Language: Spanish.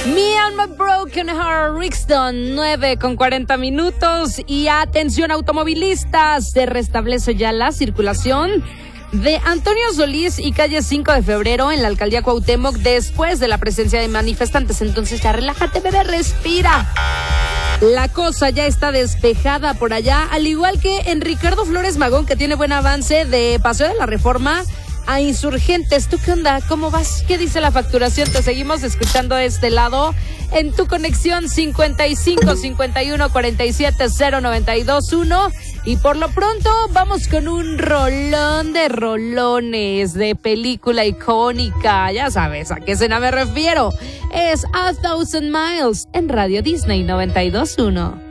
Me and My Broken Heart, Rixton, 9:40. Y atención automovilistas, se restablece ya la circulación de Antonio Solís y calle 5 de febrero en la alcaldía Cuauhtémoc después de la presencia de manifestantes. Entonces ya relájate, bebé, respira. La cosa ya está despejada por allá, al igual que en Ricardo Flores Magón, que tiene buen avance de Paseo de la Reforma a Insurgentes. ¿Tú qué onda? ¿Cómo vas? ¿Qué dice la facturación? Te seguimos escuchando de este lado en tu conexión 55 51 47 0921. Y por lo pronto vamos con un rolón de rolones de película icónica. Ya sabes a qué escena me refiero. Es A Thousand Miles en Radio Disney 92.1.